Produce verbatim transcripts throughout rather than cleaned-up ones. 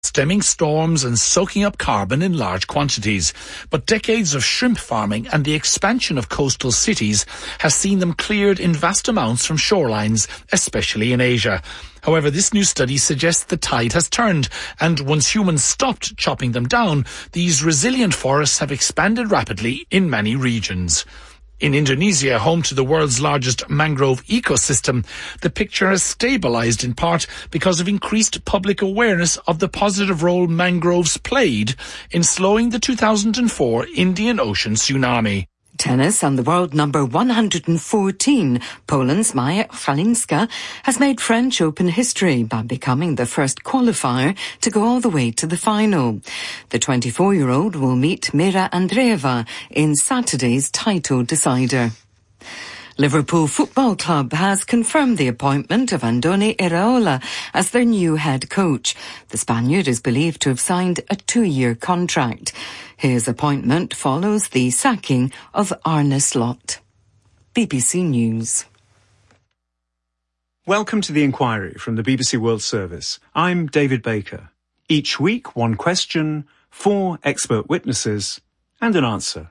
stemming storms and soaking up carbon in large quantities. But decades of shrimp farming and the expansion of coastal cities has seen them cleared in vast amounts from shorelines, especially in Asia. However, this new study suggests the tide has turned, and once humans stopped chopping them down, these resilient forests have expanded rapidly in many regions. In Indonesia, home to the world's largest mangrove ecosystem, the picture has stabilised in part because of increased public awareness of the positive role mangroves played in slowing the two thousand four Indian Ocean tsunami. Tennis and the world number one hundred fourteen, Poland's Maja Halinska, has made French Open history by becoming the first qualifier to go all the way to the final. The twenty-four-year-old will meet Mira Andreeva in Saturday's title decider. Liverpool Football Club has confirmed the appointment of Andoni Iraola as their new head coach. The Spaniard is believed to have signed a two-year contract. His appointment follows the sacking of Arne Slot. B B C News. Welcome to The Inquiry from the B B C World Service. I'm David Baker. Each week, one question, four expert witnesses, and an answer.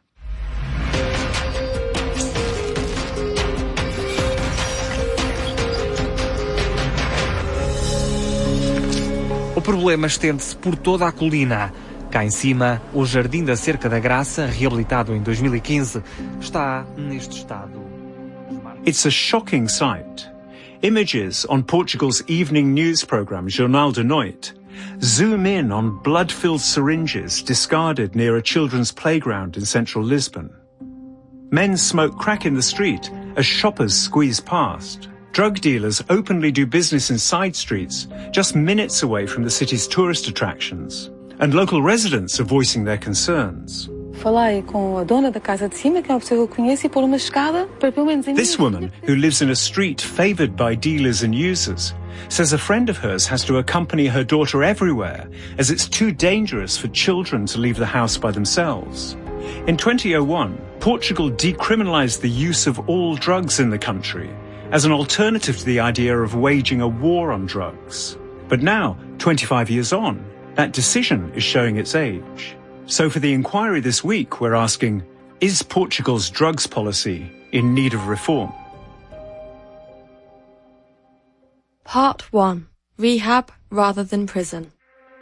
O problema estende-se por toda a colina. Cá em cima, o Jardim da Cerca da Graça, reabilitado em dois mil e quinze, está neste estado. It's a shocking sight. Images on Portugal's evening news programme Jornal da Noite zoom in on blood-filled syringes discarded near a children's playground in central Lisbon. Men smoke crack in the street as shoppers squeeze past. Drug dealers openly do business in side streets, just minutes away from the city's tourist attractions. And local residents are voicing their concerns. This woman, who lives in a street favoured by dealers and users, says a friend of hers has to accompany her daughter everywhere as it's too dangerous for children to leave the house by themselves. In twenty oh one, Portugal decriminalised the use of all drugs in the country as an alternative to the idea of waging a war on drugs. But now, twenty-five years on, that decision is showing its age. So for the inquiry this week, we're asking, is Portugal's drugs policy in need of reform? Part one. Rehab rather than prison.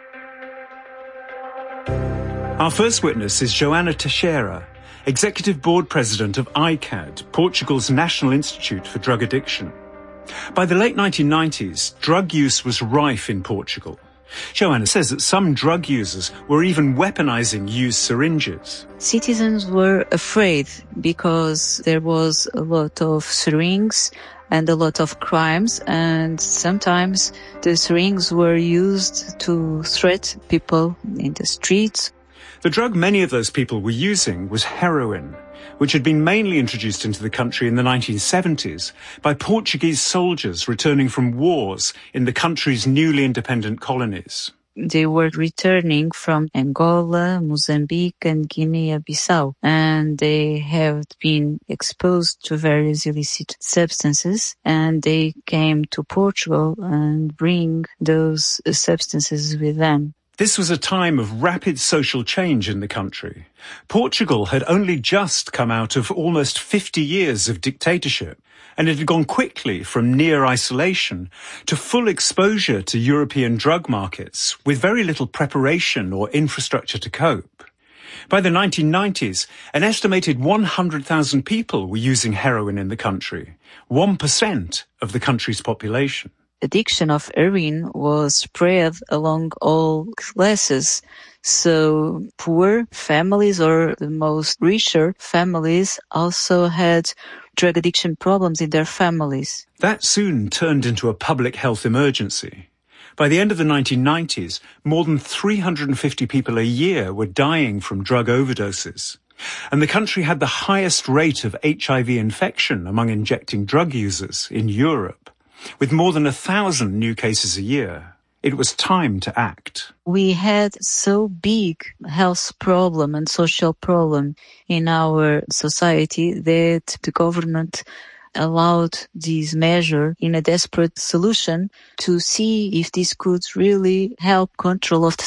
Our first witness is Joana Teixeira, Executive Board President of I C A D, Portugal's National Institute for Drug Addiction. By the late nineteen nineties, drug use was rife in Portugal. Joana says that some drug users were even weaponizing used syringes. Citizens were afraid because there was a lot of syringes and a lot of crimes, and sometimes the syringes were used to threaten people in the streets. The drug many of those people were using was heroin, which had been mainly introduced into the country in the nineteen seventies by Portuguese soldiers returning from wars in the country's newly independent colonies. They were returning from Angola, Mozambique and Guinea-Bissau, and they have been exposed to various illicit substances, and they came to Portugal and bring those substances with them. This was a time of rapid social change in the country. Portugal had only just come out of almost fifty years of dictatorship, and it had gone quickly from near isolation to full exposure to European drug markets with very little preparation or infrastructure to cope. By the nineteen nineties, an estimated one hundred thousand people were using heroin in the country, one percent of the country's population. Addiction of heroin was spread along all classes. So poor families or the most richer families also had drug addiction problems in their families. That soon turned into a public health emergency. By the end of the nineteen nineties, more than three hundred fifty people a year were dying from drug overdoses. And the country had the highest rate of H I V infection among injecting drug users in Europe, with more than a thousand new cases a year. It was time to act. We had so big health problem and social problem in our society that the government allowed this measure in a desperate solution to see if this could really help control of the